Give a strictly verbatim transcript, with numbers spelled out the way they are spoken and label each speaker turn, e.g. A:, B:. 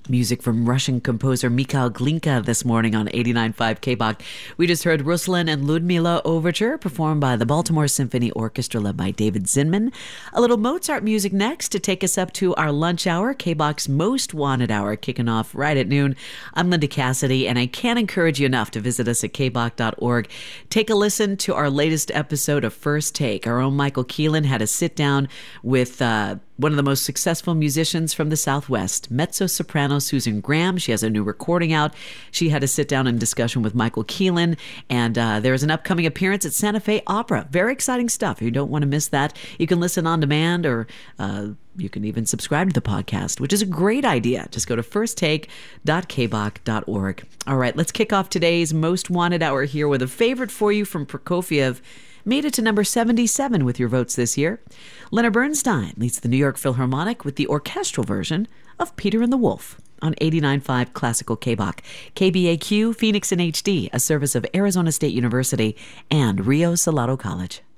A: Music from Russian composer Mikhail Glinka this morning on eighty-nine point five K B O C. We just heard Ruslan and Ludmila Overture performed by the Baltimore Symphony Orchestra led by David Zinman. A little Mozart music next to take us up to our lunch hour, K B O C's Most Wanted Hour, kicking off right at noon. I'm Linda Cassidy, and I can't encourage you enough to visit us at K B O C dot org. Take a listen to our latest episode of First Take. Our own Michael Keelan had a sit down with uh, one of the most successful musicians from the Southwest, mezzo-soprano Susan Graham. She has a new recording out. She had a sit-down and discussion with Michael Keelan, and uh, there is an upcoming appearance at Santa Fe Opera. Very exciting stuff. You don't want to miss that. You can listen on demand, or uh, you can even subscribe to the podcast, which is a great idea. Just go to first take dot K B O C dot org. All right, let's kick off today's Most Wanted Hour here with a favorite for you from Prokofiev. Made it to number seventy-seven with your votes this year. Leonard Bernstein leads the New York Philharmonic with the orchestral version of Peter and the Wolf on eighty-nine point five Classical K B O C. K B A Q, Phoenix in H D, a service of Arizona State University and Rio Salado College.